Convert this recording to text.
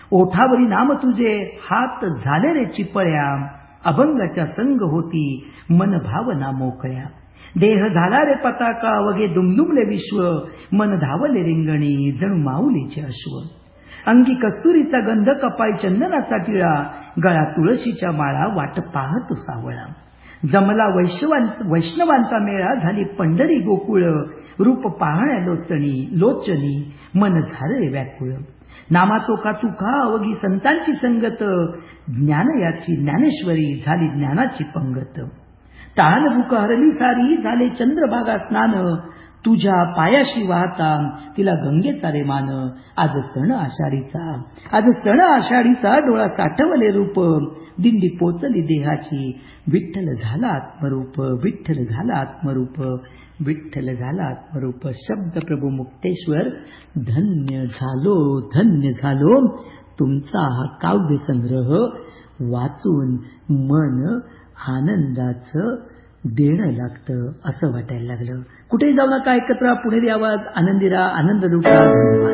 ओठावरी नाम तुझे हात झाले रे चिपळ्या, अभंगाच्या संग होती मन भावना मोकळ्या. देह झाला रे पताका वगे दुमदुमले विश्व, मन धावले रिंगणी जणू माऊलीचे अश्व. अंगी कस्तुरीचा गंध कपाळी चंदनाचा टिळा, गळा तुळशीच्या माळा वाट पाहत सावळा. जमला वैष्णवांचा मेळा झाली पंढरी गोकुळ, रूप पाहण्या लोचनी मन झाले व्याकुळ. नामातोका तुका अवघी संतांची संगत, ज्ञान याची ज्ञानेश्वरी झाली ज्ञानाची पंगत. तहान भूक हरली सारी झाले चंद्रभागा स्नान, तुझ्या पायाशी वाहता तिला गंगेचा रे मान. आज सण आषाढीचा डोळा साठवले रूप, दिंडी पोचली देहाची विठ्ठल झाला आत्मरूप, विठ्ठल झाला आत्मरूप, विठ्ठल झाला आत्मरूप. शब्द प्रभू मुक्तेश्वर. धन्य झालो तुमचा हा काव्य संग्रह वाचून मन आनंदाचं देणं लागतं असं वाटायला लागलं. कुठेही जाऊ नका, एकत्र पुणेरी आवाज, आनंदी राहा, आनंद लुटा. धन्यवाद.